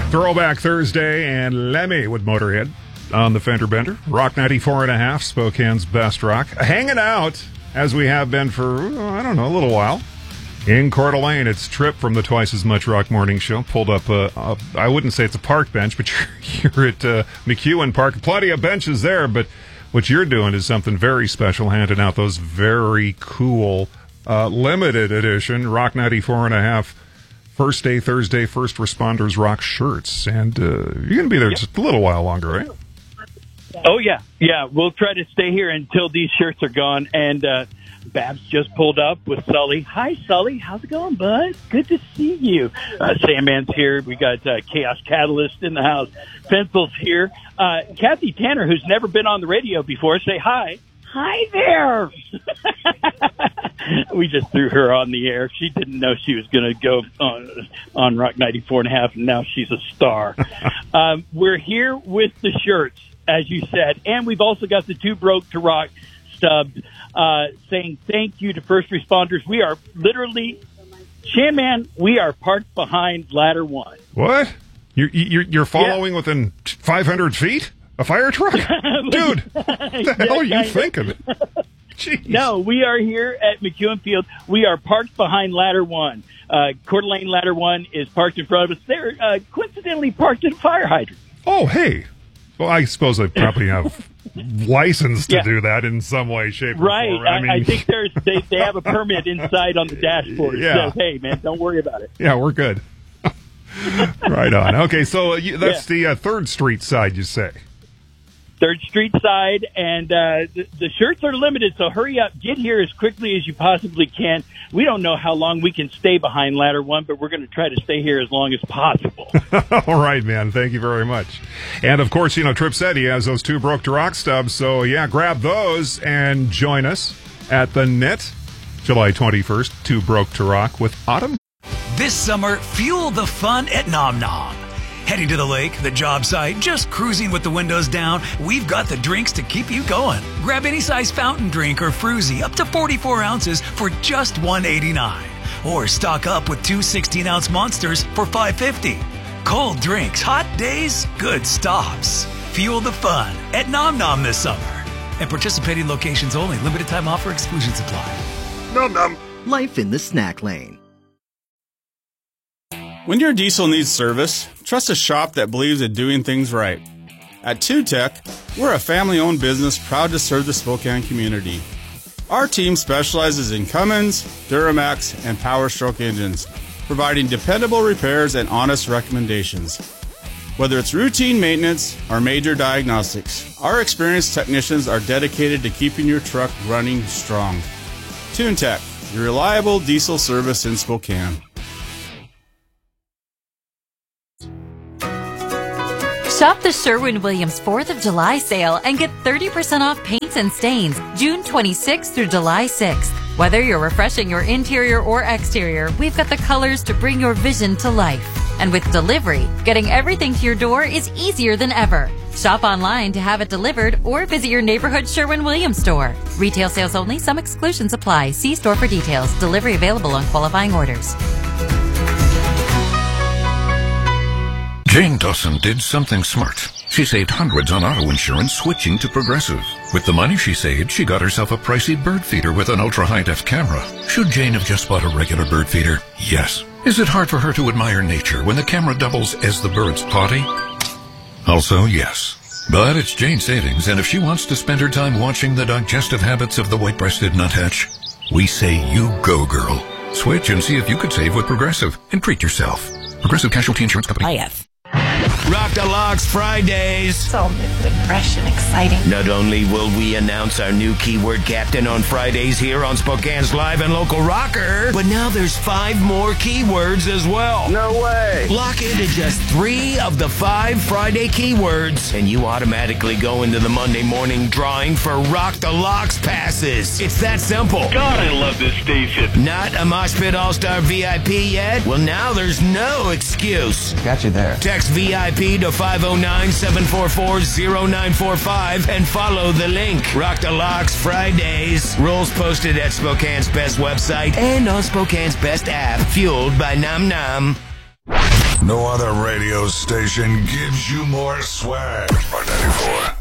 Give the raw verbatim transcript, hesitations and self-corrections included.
Throwback Thursday and Lemmy with Motorhead on the Fender Bender. Rock ninety-four and a half, Spokane's best rock. Hanging out, as we have been for, I don't know, a little while. In Coeur d'Alene, it's Trip from the Twice as Much Rock Morning Show. Pulled up, a, a, I wouldn't say it's a park bench, but you're, you're at uh, McEwen Park. Plenty of benches there, but what you're doing is something very special, handing out those very cool uh, limited edition Rock ninety-four and a half First Day Thursday First Responders Rock shirts. And uh, you're going to be there just a little while longer, right? Oh, yeah. Yeah, we'll try to stay here until these shirts are gone. And uh, Babs just pulled up with Sully. Hi, Sully. How's it going, bud? Good to see you. Uh, Sandman's here. We got uh, Chaos Catalyst in the house. Pencil's here. Uh, Kathy Tanner, who's never been on the radio before, say hi. Hi there. We just threw her on the air. She didn't know she was going to go on, on Rock ninety-four and a half, and now she's a star. um, we're here with the shirts, as you said, and we've also got the Too Broke to Rock stubs uh, saying thank you to first responders. We are literally, Shanman, we are parked behind ladder one. What? You're, you're, you're following yeah. within five hundred feet? A fire truck? Dude, what the hell are you thinking? Jeez. No, we are here at McEwen Field. We are parked behind ladder one. Uh, Coeur d'Alene ladder one is parked in front of us. They're uh, coincidentally parked in a fire hydrant. Oh, hey. Well, I suppose they probably have license to yeah. do that in some way, shape, or right. form. I, I, mean... I think there's they, they have a permit inside on the dashboard. It yeah. says, hey, man, don't worry about it. Yeah, we're good. Right on. Okay, so uh, you, that's yeah. the uh, third Street side, you say? third Street side, and uh, the, the shirts are limited, so hurry up. Get here as quickly as you possibly can. We don't know how long we can stay behind ladder one, but we're going to try to stay here as long as possible. All right, man. Thank you very much. And, of course, you know, Trip said he has those Too Broke to Rock stubs, so, yeah, grab those and join us at the Net, July twenty-first, Too Broke to Rock with Autumn. This summer, fuel the fun at Nom Nom. Heading to the lake, the job site, just cruising with the windows down, we've got the drinks to keep you going. Grab any size fountain drink or fruzy up to forty-four ounces for just one eighty-nine. Or stock up with two sixteen-ounce monsters for five fifty. Cold drinks, hot days, good stops. Fuel the fun at Nom Nom this summer. And participating locations only. Limited time offer, exclusions apply. Nom Nom. Life in the snack lane. When your diesel needs service, trust a shop that believes in doing things right. At Two Tech, we're a family-owned business proud to serve the Spokane community. Our team specializes in Cummins, Duramax, and Power Stroke engines, providing dependable repairs and honest recommendations. Whether it's routine maintenance or major diagnostics, our experienced technicians are dedicated to keeping your truck running strong. Tune Tech, your reliable diesel service in Spokane. Shop the Sherwin-Williams fourth of July sale and get thirty percent off paints and stains June twenty-sixth through July sixth. Whether you're refreshing your interior or exterior, we've got the colors to bring your vision to life. And with delivery, getting everything to your door is easier than ever. Shop online to have it delivered or visit your neighborhood Sherwin-Williams store. Retail sales only. Some exclusions apply. See store for details. Delivery available on qualifying orders. Jane Dawson did something smart. She saved hundreds on auto insurance switching to Progressive. With the money she saved, she got herself a pricey bird feeder with an ultra-high-def camera. Should Jane have just bought a regular bird feeder? Yes. Is it hard for her to admire nature when the camera doubles as the bird's potty? Also, yes. But it's Jane's savings, and if she wants to spend her time watching the digestive habits of the white-breasted nuthatch, we say you go, girl. Switch and see if you could save with Progressive and treat yourself. Progressive Casualty Insurance Company. I F. Rock the Locks Fridays. It's all new and fresh and exciting. Not only will we announce our new keyword captain on Fridays here on Spokane's live and local rocker, but now there's five more keywords as well. No way. Lock into just three of the five Friday keywords, and you automatically go into the Monday morning drawing for Rock the Locks passes. It's that simple. God, I love this station. Not a Mosh Pit All-Star V I P yet? Well, now there's no excuse. Got you there. Text V I P to five oh nine, seven four four, oh nine four five and follow the link. Rock the Locks Fridays. Rules posted at Spokane's Best website and on Spokane's Best app. Fueled by Nom Nom. No other radio station gives you more swag. Rock ninety-four.